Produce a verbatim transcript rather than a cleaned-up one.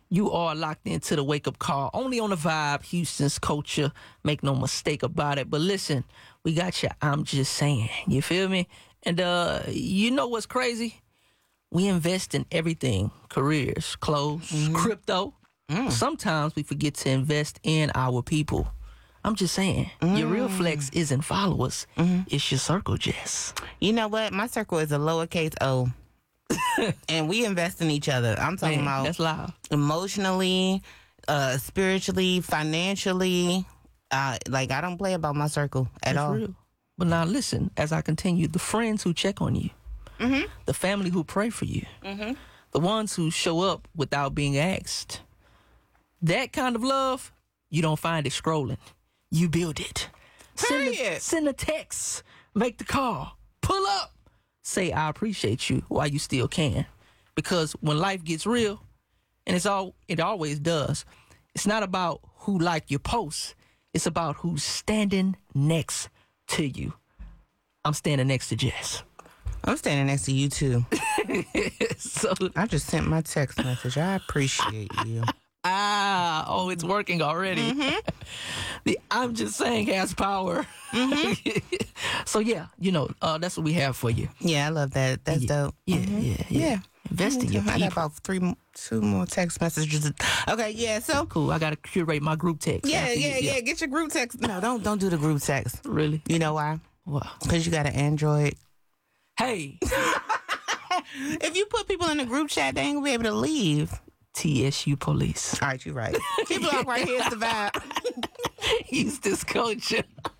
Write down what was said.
You are locked into the Wake Up Call, only on the Vibe, Houston's culture. Make no mistake about it. But listen, we got you. I'm just saying. You feel me? And uh, you know what's crazy? We invest in everything. Careers, clothes, mm-hmm. crypto. Mm. Sometimes we forget to invest in our people. I'm just saying, mm. your real flex isn't followers. Mm-hmm. It's your circle, Jess. You know what? My circle is a lowercase O. And we invest in each other. I'm talking Man, about that's loud. Emotionally, uh, spiritually, financially. Uh, like, I don't play about my circle at that's all. Real. But now listen, as I continue, the friends who check on you, mm-hmm. the family who pray for you, mm-hmm. the ones who show up without being asked, that kind of love, you don't find it scrolling. You build it. Send a, send a text. Make the call. Pull up. Say, I appreciate you while you still can. Because when life gets real, and it's all it always does, it's not about who liked your posts. It's about who's standing next to you. I'm standing next to Jess. I'm standing next to you, too. So I just sent my text message. I appreciate you. Ah, oh, it's working already. Mm-hmm. The I'm just saying has power. Mm-hmm. So, yeah, you know, uh, that's what we have for you. Yeah, I love that. That's yeah. dope. Yeah, mm-hmm. yeah, yeah, yeah. Invest in your people. I got about three, two more text messages. Okay, yeah, so. Cool, I got to curate my group text. Yeah, yeah, yeah, yeah. Get your group text. No, don't don't do the group text. Really? You know why? Why? Because you got an Android. Hey. If you put people in the group chat, they ain't going to be able to leave. T S U police. All right, you're right. Keep it up right here. It's the Vibe. He's this culture.